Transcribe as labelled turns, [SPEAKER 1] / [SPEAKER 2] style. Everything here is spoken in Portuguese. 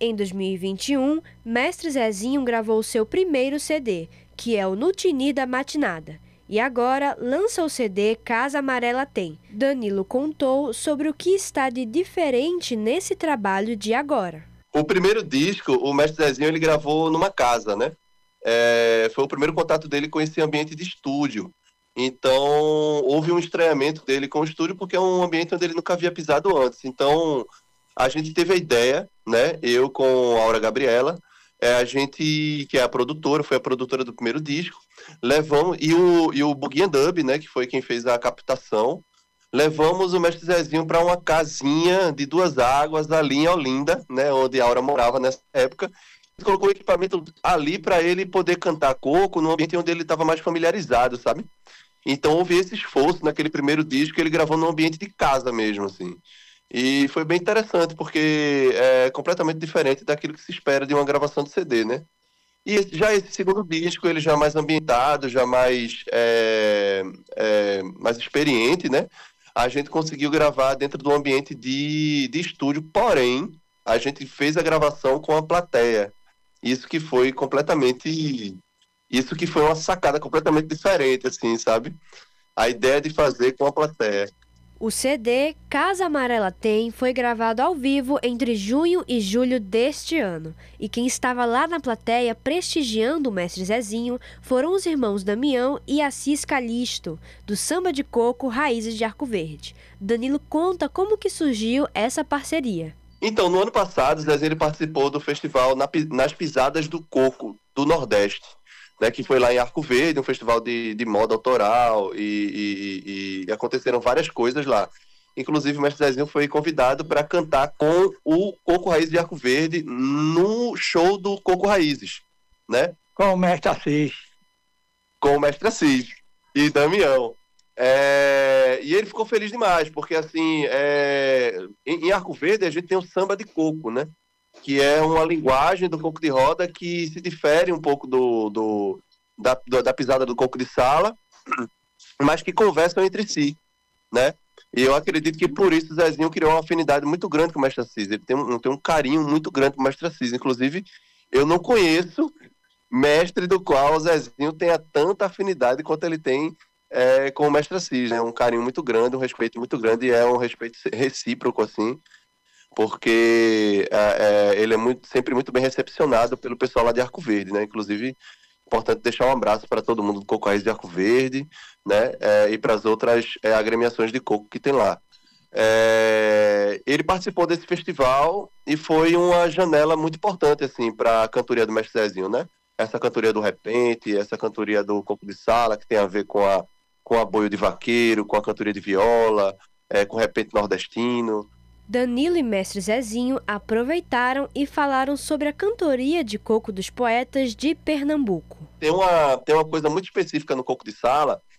[SPEAKER 1] Em 2021, Mestre Zezinho gravou seu primeiro CD, que é o Nutini da Matinada. E agora lança o CD Casa Amarela Tem. Danilo contou sobre o que está de diferente nesse trabalho de agora.
[SPEAKER 2] O primeiro disco, o Mestre Zezinho, ele gravou numa casa, né? Foi o primeiro contato dele com esse ambiente de estúdio. Então, houve um estranhamento dele com o estúdio, porque é um ambiente onde ele nunca havia pisado antes. Então, a gente teve a ideia, né? Eu com a Aura Gabriela, a gente, que é a produtora, foi a produtora do primeiro disco, levamos, e o Boogie and Dub, né? Que foi quem fez a captação, levamos o Mestre Zezinho para uma casinha de 2 águas ali em Olinda, né? Onde a Aura morava nessa época. Colocou o equipamento ali para ele poder cantar coco num ambiente onde ele estava mais familiarizado, sabe? Então houve esse esforço naquele primeiro disco que ele gravou num ambiente de casa mesmo, assim. E foi bem interessante, porque é completamente diferente daquilo que se espera de uma gravação de CD, né? E já esse segundo disco, ele já mais ambientado, já mais experiente, né? A gente conseguiu gravar dentro de um ambiente de estúdio, porém, a gente fez a gravação com a plateia. Isso que foi uma sacada completamente diferente, assim, sabe? A ideia de fazer com a plateia.
[SPEAKER 1] O CD Casa Amarela Tem foi gravado ao vivo entre junho e julho deste ano. E quem estava lá na plateia prestigiando o Mestre Zezinho foram os irmãos Damião e Assis Calixto, do Samba de Coco Raízes de Arco Verde. Danilo conta como que surgiu essa parceria.
[SPEAKER 2] Então, no ano passado, o Zezinho ele participou do festival Nas Pisadas do Coco, do Nordeste, né, que foi lá em Arco Verde, um festival de moda autoral, e aconteceram várias coisas lá. Inclusive, o Mestre Zezinho foi convidado para cantar com o Coco Raízes de Arco Verde no show do Coco Raízes, né?
[SPEAKER 3] Com o Mestre Assis.
[SPEAKER 2] Com o Mestre Assis e Damião. E ele ficou feliz demais, porque assim, em Arco Verde a gente tem o samba de coco, né? Que é uma linguagem do coco de roda que se difere um pouco da pisada do coco de sala, mas que conversam entre si, né? E eu acredito que por isso o Zezinho criou uma afinidade muito grande com o Mestre Assis. Ele tem um carinho muito grande com o Mestre Assis. Inclusive, eu não conheço mestre do qual o Zezinho tenha tanta afinidade quanto ele tem com o Mestre Assis, né? Um carinho muito grande, um respeito muito grande, e é um respeito recíproco, assim, porque ele é sempre muito bem recepcionado pelo pessoal lá de Arco Verde, né? Inclusive, importante deixar um abraço para todo mundo do Coco Raiz de Arco Verde, né? E para as outras agremiações de coco que tem lá. Ele participou desse festival e foi uma janela muito importante, assim, para a cantoria do Mestre Zezinho, né? Essa cantoria do repente, essa cantoria do coco de sala, que tem a ver com a boio de vaqueiro, com a cantoria de viola, com o repente nordestino.
[SPEAKER 1] Danilo e Mestre Zezinho aproveitaram e falaram sobre a cantoria de coco dos poetas de Pernambuco.
[SPEAKER 2] Tem uma coisa muito específica no coco de sala,